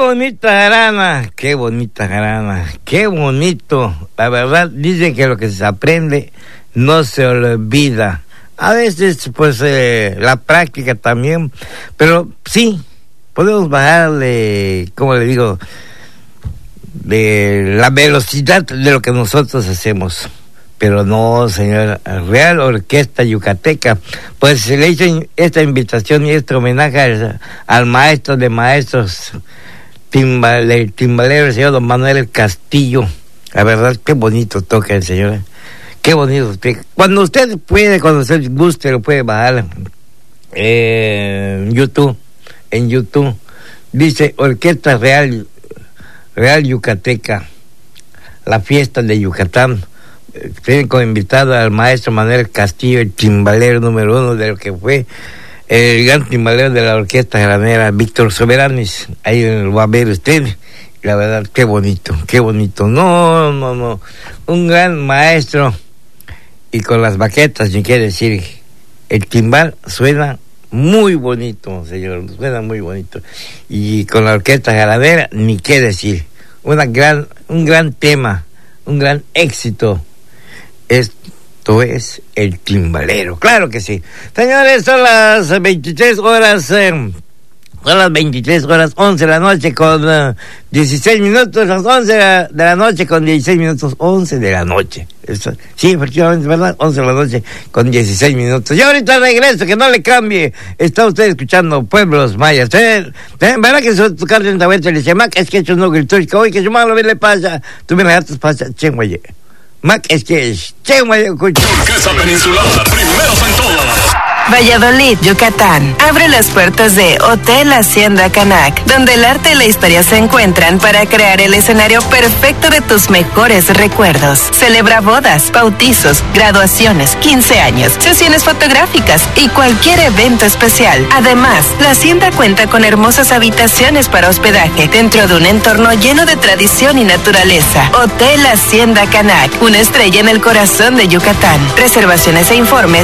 bonita jarana, qué bonita jarana, qué bonito. La verdad, dicen que lo que se aprende no se olvida. A veces, pues, la práctica también, pero sí, podemos bajarle, como le digo, de la velocidad de lo que nosotros hacemos. Pero no, señor, Real Orquesta Yucateca, pues se le hizo esta invitación y este homenaje al maestro de maestros, el timbalero, el señor don Manuel Castillo. La verdad, qué bonito toca el señor, qué bonito. Cuando usted puede, cuando usted guste, lo puede bajar en YouTube, dice Orquesta Real Yucateca, la fiesta de Yucatán. Tienen como invitado al maestro Manuel Castillo, el timbalero número 1 de lo que fue el gran timbalero de la orquesta granera, Víctor Soberanis. Ahí lo va a ver usted. La verdad, qué bonito, qué bonito. No. Un gran maestro. Y con las baquetas, ni qué decir. El timbal suena muy bonito, señor. Suena muy bonito. Y con la orquesta granera, ni qué decir. Un gran tema, un gran éxito. Esto es el timbalero, claro que sí. Señores, son las 23 horas, son las 23 horas 11 de la noche con 16 minutos, las 11 de la noche con 16 minutos, 11 de la noche. Eso, sí, efectivamente, ¿verdad? 11 de la noche con 16 minutos. Y ahorita regreso, que no le cambie. Está usted escuchando Pueblos Mayas. ¿Verdad que su carta en la vuelta le dice, Mac, es que hecho no gritó, hoy que su malo le pasa, tú me la das, pasa, chenguaye. Mac, es que Turquesa Peninsular, primeros en todo. Valladolid, Yucatán. Abre las puertas de Hotel Hacienda Canac, donde el arte y la historia se encuentran para crear el escenario perfecto de tus mejores recuerdos. Celebra bodas, bautizos, graduaciones, 15 años, sesiones fotográficas y cualquier evento especial. Además, la hacienda cuenta con hermosas habitaciones para hospedaje dentro de un entorno lleno de tradición y naturaleza. Hotel Hacienda Canac, una estrella en el corazón de Yucatán. Reservaciones e informes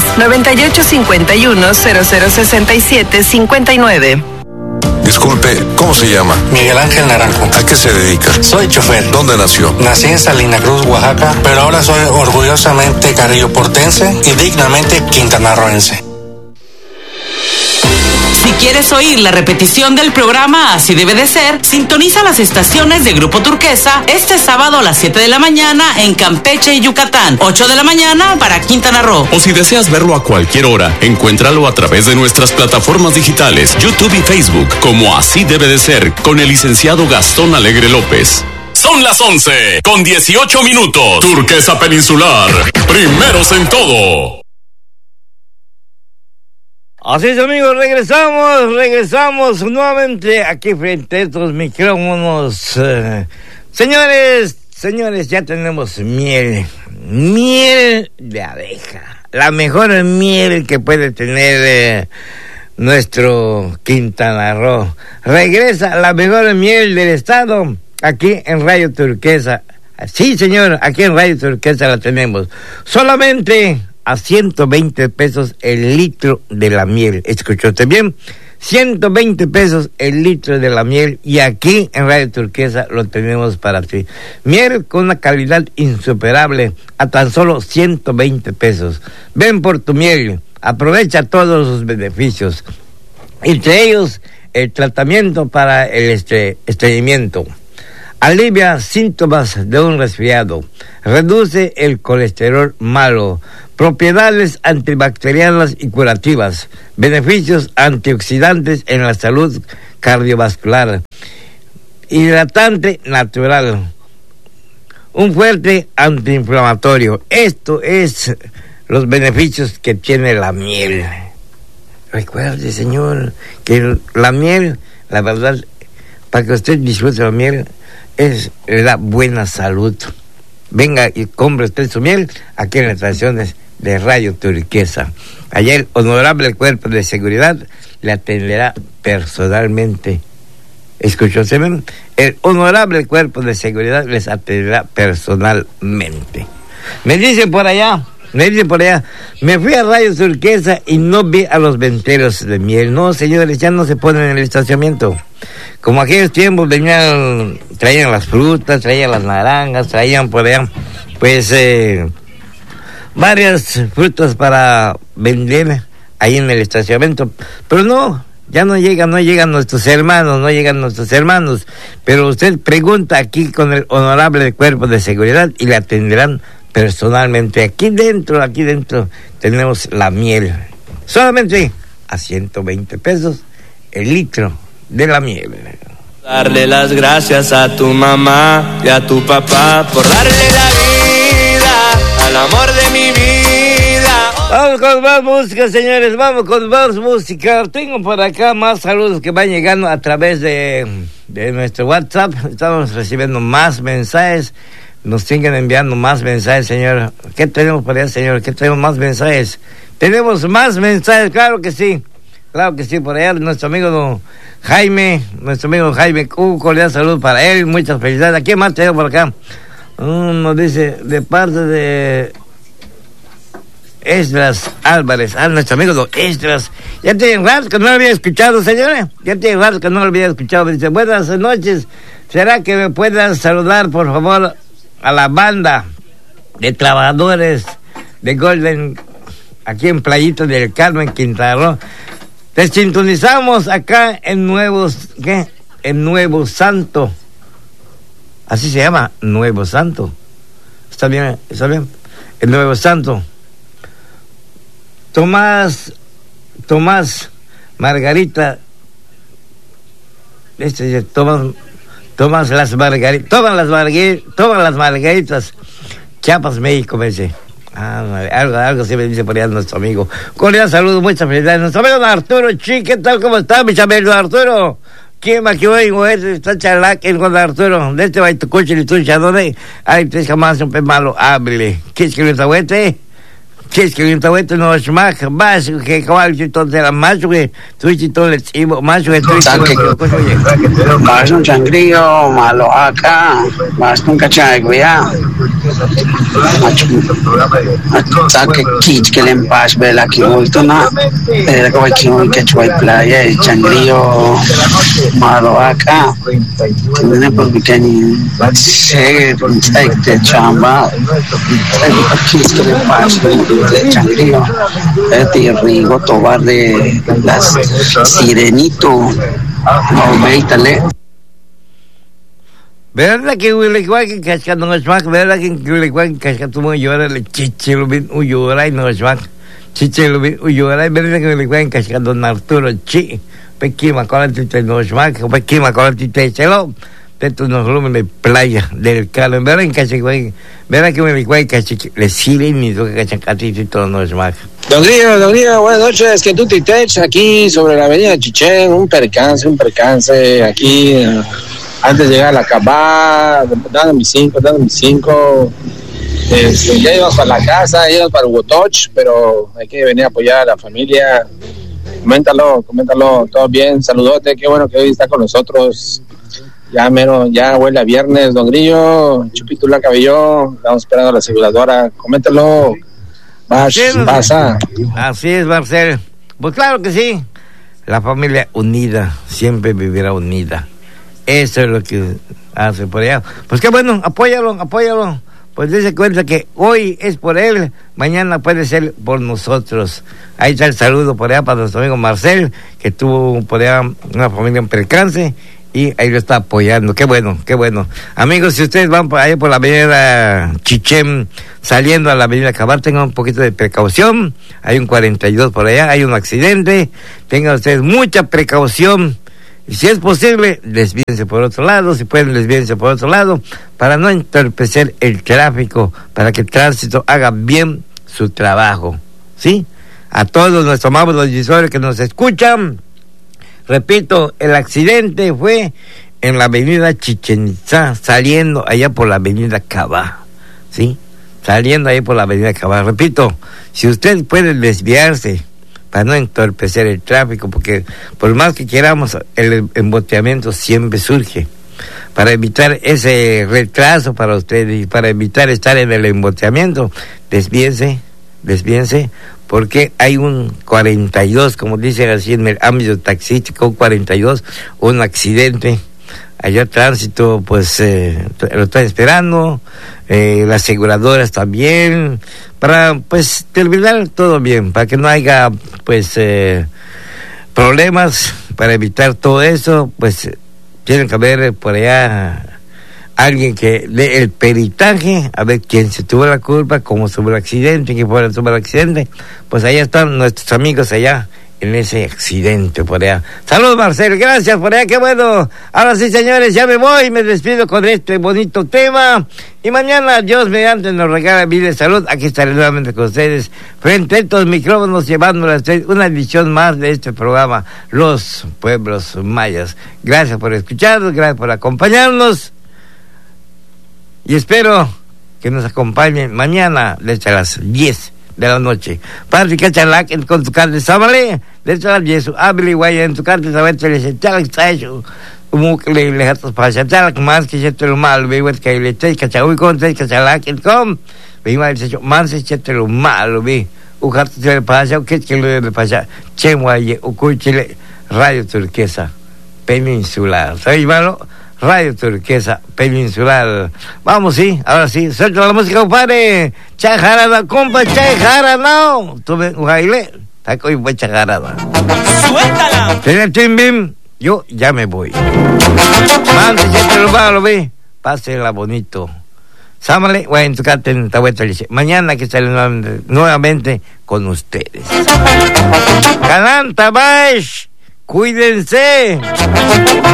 9851-0067-59. Disculpe, ¿cómo se llama? Miguel Ángel Naranjo. ¿A qué se dedica? Soy chofer. ¿Dónde nació? Nací en Salina Cruz, Oaxaca, pero ahora soy orgullosamente carrilloportense y dignamente quintanarroense. Si quieres oír la repetición del programa Así Debe de Ser, sintoniza las estaciones de Grupo Turquesa este sábado a las 7 de la mañana en Campeche y Yucatán, 8 de la mañana para Quintana Roo. O si deseas verlo a cualquier hora, encuéntralo a través de nuestras plataformas digitales, YouTube y Facebook, como Así Debe de Ser, con el licenciado Gastón Alegre López. Son las 11 con 18 minutos. Turquesa Peninsular, primeros en todo. Así es, amigos, regresamos nuevamente aquí frente a estos micrófonos. Señores, ya tenemos miel de abeja, la mejor miel que puede tener nuestro Quintana Roo. Regresa la mejor miel del estado aquí en Radio Turquesa. Sí, señor, aquí en Radio Turquesa la tenemos. Solamente a 120 pesos el litro de la miel. ¿Escuchaste bien? 120 pesos el litro de la miel, y aquí en Radio Turquesa lo tenemos para ti. Miel con una calidad insuperable a tan solo 120 pesos. Ven por tu miel, aprovecha todos sus beneficios, entre ellos el tratamiento para el estreñimiento. Alivia síntomas de un resfriado, reduce el colesterol malo, propiedades antibacterianas y curativas, beneficios antioxidantes en la salud cardiovascular, hidratante natural, un fuerte antiinflamatorio. Esto es los beneficios que tiene la miel. Recuerde, señor, que la miel, la verdad, para que usted disfrute la miel, le da buena salud. Venga y compre usted su miel aquí en las estaciones de Radio Turquesa. Ayer el honorable cuerpo de seguridad le atenderá personalmente. ¿Escuchó? El honorable cuerpo de seguridad les atenderá personalmente. Me dicen por allá Me dice por allá, me fui a Rayos Turquesa y no vi a los venteros de miel. No, señores, ya no se ponen en el estacionamiento. Como aquellos tiempos traían las frutas, traían las naranjas, traían por allá, pues, varias frutas para vender ahí en el estacionamiento. Pero no, ya no llegan nuestros hermanos. Pero usted pregunta aquí con el honorable cuerpo de seguridad y le atenderán personalmente. Aquí dentro tenemos la miel. Solamente a 120 pesos el litro de la miel. Darle las gracias a tu mamá y a tu papá por darle la vida al amor de mi vida. Vamos con más música, señores, vamos con más música. Tengo por acá más saludos que van llegando a través de nuestro WhatsApp. Estamos recibiendo más mensajes. Nos siguen enviando más mensajes, señor. ¿Qué tenemos por allá, señor? ¿Qué tenemos más mensajes? Tenemos más mensajes, claro que sí, por allá nuestro amigo Jaime, un cordial saludo para él, muchas felicidades. ¿A quién más tenemos por acá? Nos dice, de parte de Esdras Álvarez, nuestro amigo Esdras. Ya tiene rato que no lo había escuchado, señores, dice, buenas noches, ¿será que me puedan saludar, por favor, a la banda de trabajadores de Golden, aquí en Playita del Carmen, Quintana Roo? Te sintonizamos acá en Nuevo Santo. Así se llama, Nuevo Santo. ¿Está bien? El Nuevo Santo. Tomás, Margarita. Tomas las margaritas. Chiapas, México, me dice. Algo se me dice por allá nuestro amigo. Cordial saludo, muchas felicidades. Nuestro amigo Arturo Chi, ¿qué tal? ¿Cómo está, mi amigo Arturo? ¿Quién más que hoy, está chalaque con Arturo? De este va tu coche y tu chadone. Ay, te jamás un pe malo, hable. ¿Qué es que lo está huete? No es más, que caballo y todo era más, güey. Tú y todo el chivo, más, güey. Más un changrillo, malo acá. Más un cachay, güey. Saque kich que le empas, vela que vuelto na. Era como que chuay playa, el changrillo, malo acá. Tiene por pequeño. Te chamba. Kich que le empas, de changrillo, Rigo, Tobar de las Sirenito, Veítale. ¿Verdad que Huilicuay que cascando no es más? ¿Verdad que Huilicuay que cascando muy llora le chichelubin uyora y no es más? Chichelubin uyora y verdad que Huilicuay que cascando Arturo Chi, Pequima con la tita no es más, Pequima con la tita chelo. Dentro de los lumen de playa del Carmen, ¿verdad que me licuay le sirven y toca cachacatito y todo no es más? Don Grillo, buenas noches, que tú te aquí sobre la avenida Chichén, un percance, aquí, antes de llegar a la Cabá, dando mis cinco, ya íbamos para la casa, íbamos para Hugotoch, pero hay que venir a apoyar a la familia. Coméntalo, todo bien, saludote, qué bueno que hoy está con nosotros. Ya huele a viernes, don Grillo, Chupito la Cabello, estamos esperando a la aseguradora, coméntalo, pasa. Así es, Marcel, pues claro que sí, la familia unida, siempre vivirá unida, eso es lo que hace por allá, pues qué bueno, apóyalo, pues dice cuenta que hoy es por él, mañana puede ser por nosotros. Ahí está el saludo por allá para nuestro amigo Marcel, que tuvo por allá una familia en percance, y ahí lo está apoyando. Qué bueno. Amigos, si ustedes van por ahí por la avenida Chichén, saliendo a la avenida Cabal, tengan un poquito de precaución. Hay un 42 por allá, hay un accidente. Tengan ustedes mucha precaución. Y si es posible, desvíense por otro lado. Si pueden, desvíense por otro lado, para no entorpecer el tráfico, para que el tránsito haga bien su trabajo. ¿Sí? A todos nuestros amables auditores que nos escuchan, repito, el accidente fue en la avenida Chichén Itzá, saliendo allá por la avenida Cabá, ¿sí? Saliendo ahí por la avenida Cabá. Repito, si usted puede desviarse para no entorpecer el tráfico, porque por más que queramos, el emboteamiento siempre surge. Para evitar ese retraso para usted y para evitar estar en el emboteamiento, desvíese despídense, porque hay un 42, como dicen así en el ámbito taxístico, 42, un accidente. Allá tránsito, pues, lo están esperando, las aseguradoras también, para, pues, terminar todo bien, para que no haya, pues, problemas, para evitar todo eso, pues, tiene que haber por allá alguien que dé el peritaje, a ver quién se tuvo la culpa, cómo tuvo el accidente, quién fue el tuvo el accidente. Pues allá están nuestros amigos allá, en ese accidente por allá. Saludos, Marcel, gracias por allá, qué bueno. Ahora sí, señores, ya me voy, me despido con este bonito tema. Y mañana, Dios mediante, nos regala vida y salud. Aquí estaré nuevamente con ustedes, frente a estos micrófonos, llevándoles una edición más de este programa, Los Pueblos Mayas. Gracias por escucharnos, gracias por acompañarnos. Y espero que nos acompañen mañana desde las 10 de la noche. Padre Cachalac con tu carne sábale, desde las 10, habli guay en tu carne sábale, le chalak tayo, le hatos para chalak más que se lo malo, veo que le te cachaui con te cachalac con, veo el secho más se te lo malo, ve, ujar te pasa, que lo pasa, chemuaye, ucuchile, Radio Turquesa Peninsular. ¿Sabes, malo? Radio Turquesa Peninsular. Vamos, sí, ahora sí. Suelta la música, compadre. Chajarada, compa, chajarada. Tuve un baile. Taco y voy chajarada. ¡Suéltala! Tiene Timbim. Yo ya me voy. Mande, ya te lo va, lo ve. Pásela bonito. Sámale, voy a entucarte en Tahueta. Mañana que estaré nuevamente con ustedes. Calanta, Bash. Cuídense.